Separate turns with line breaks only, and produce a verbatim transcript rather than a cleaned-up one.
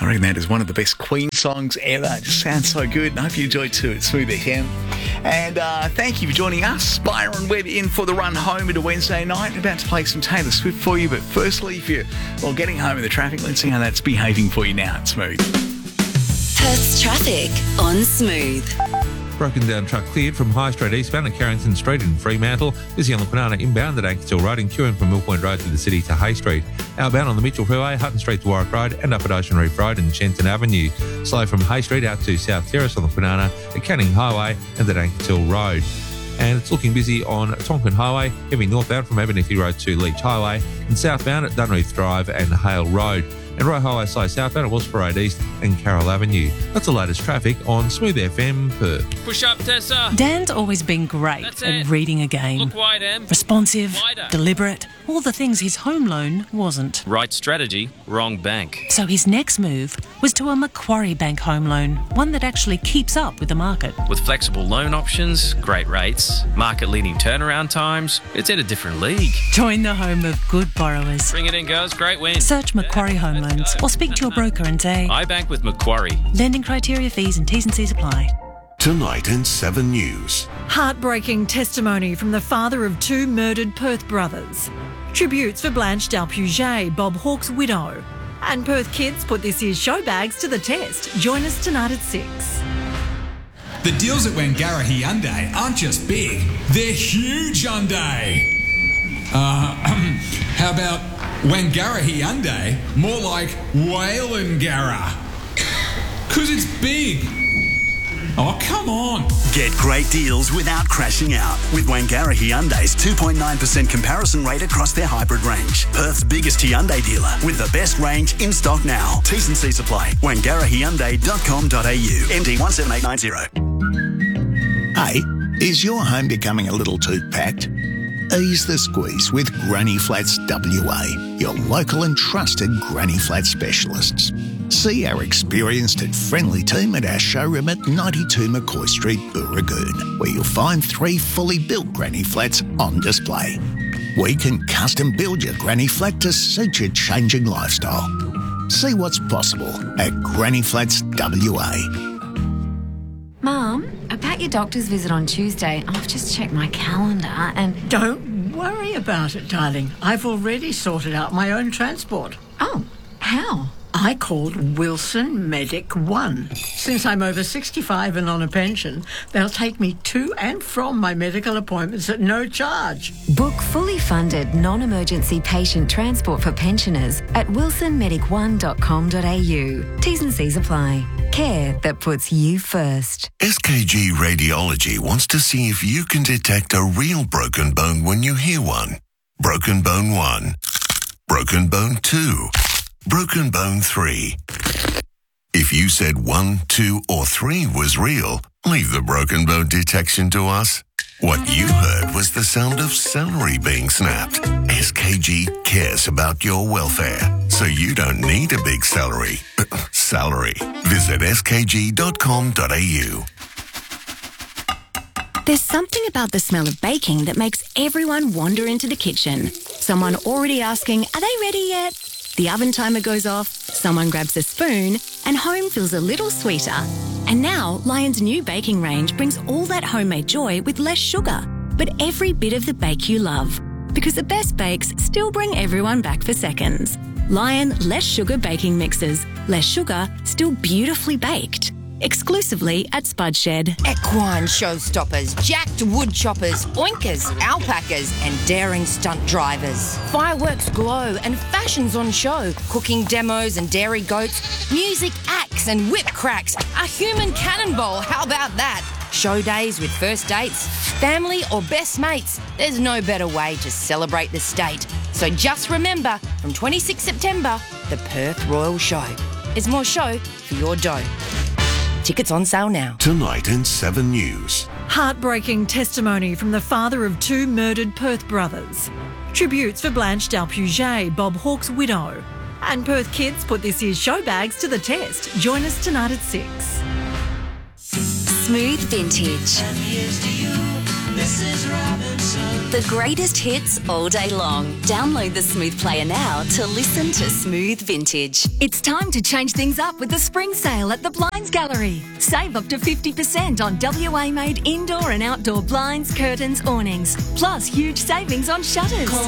I reckon that is one of the best Queen songs ever. It just sounds so good, and I hope you enjoyed too. It's Smooth F M. And uh, thank you for joining us. Byron Webb in for the run home into Wednesday night. About to play some Taylor Swift for you, but firstly, if you're well getting home in the traffic, let's see how that's behaving for you now. It's Smooth.
Perth's traffic on Smooth.
Broken down truck cleared from High Street eastbound at Carrington Street in Fremantle. Busy on the Banana inbound at Ankershill Road and queuing from Mill Point Road to the city to Hay Street. Outbound on the Mitchell Freeway, Hutton Street to Warwick Road and up at Ocean Reef Road and Shenton Avenue. Slow from Hay Street out to South Terrace on the Banana at Canning Highway and at Ankershill Road. And it's looking busy on Tonkin Highway, heavy northbound from Abernethy Road to Leach Highway and southbound at Dunreath Drive and Hale Road. And Roy Highway slow southbound at Wells Parade East and Carroll Avenue. That's the latest traffic on Smooth F M Perth.
Push up, Tessa.
Dan's always been great
That's
at
it.
reading a game.
Look wide, Em.
Responsive,
Wider.
deliberate, all the things his home loan wasn't.
Right strategy, wrong bank.
So his next move was to a Macquarie Bank home loan, one that actually keeps up with the market.
With flexible loan options, great rates, market-leading turnaround times, it's in a different league.
Join the home of good borrowers.
Bring it in, girls. Great win.
Search Macquarie Home Loans or speak to your broker and say,
I bank with Macquarie.
lending criteria, fees and T's and C's apply.
Tonight in seven News.
Heartbreaking testimony from the father of two murdered Perth brothers. Tributes for Blanche Dalpuget, Bob Hawke's widow. And Perth kids put this year's show bags to the test. Join us tonight at six.
The deals at Wangara Hyundai aren't just big, they're huge Hyundai. Uh, how about Wangara Hyundai, more like Whalengara? Because it's big. Oh, come on.
Get great deals without crashing out with Wangara Hyundai's two point nine percent comparison rate across their hybrid range. Perth's biggest Hyundai dealer with the best range in stock now. T's and C's apply. wangara hyundai dot com dot a u. M D one seven eight nine zero.
Hey, is your home becoming a little too packed? Ease the squeeze with Granny Flats W A, your local and trusted Granny Flat specialists. See our experienced and friendly team at our showroom at ninety-two McCoy Street, Booragoon, where you'll find three fully built Granny Flats on display. We can custom build your Granny Flat to suit your changing lifestyle. See what's possible at Granny Flats W A.
Mum, about your doctor's visit on Tuesday, I've just checked my calendar and...
Don't worry about it, darling. I've already sorted out my own transport.
Oh, how?
I called Wilson Medic One. Since I'm over sixty-five and on a pension, they'll take me to and from my medical appointments at no charge.
Book fully funded non-emergency patient transport for pensioners at wilson medic one dot com dot a u. T's and C's apply. Care that puts you first.
S K G Radiology wants to see if you can detect a real broken bone when you hear one. Broken bone one. Broken bone two. Broken bone three. If you said one, two, or three was real, leave the broken bone detection to us. What you heard was the sound of celery being snapped. S K G cares about your welfare, so you don't need a big celery. Salary. Visit s k g dot com dot a u.
There's something about the smell of baking that makes everyone wander into the kitchen. Someone already asking, are they ready yet? The oven timer goes off, someone grabs a spoon, and home feels a little sweeter. And now, Lion's new baking range brings all that homemade joy with less sugar, but every bit of the bake you love. Because the best bakes still bring everyone back for seconds. Lion Less Sugar Baking Mixes. Less sugar, still beautifully baked. Exclusively at Spudshed.
Equine showstoppers, jacked wood choppers, oinkers, alpacas and daring stunt drivers. Fireworks glow and fashions on show. Cooking demos and dairy goats. Music acts and whip cracks. A human cannonball, how about that? Show days with first dates, family or best mates. There's no better way to celebrate the state. So just remember, from twenty-sixth September, the Perth Royal Show. It's more show for your dough. Tickets on sale now.
Tonight in seven News.
Heartbreaking testimony from the father of two murdered Perth brothers. Tributes for Blanche Dalpuget, Bob Hawke's widow. And Perth kids put this year's show bags to the test. Join us tonight at six.
Smooth Vintage.
And here's to you, Missus Robinson.
The greatest hits all day long. Download the Smooth Player now to listen to Smooth Vintage.
It's time to change things up with the spring sale at the Blinds Gallery. Save up to fifty percent on W A-made indoor and outdoor blinds, curtains, awnings, plus huge savings on shutters.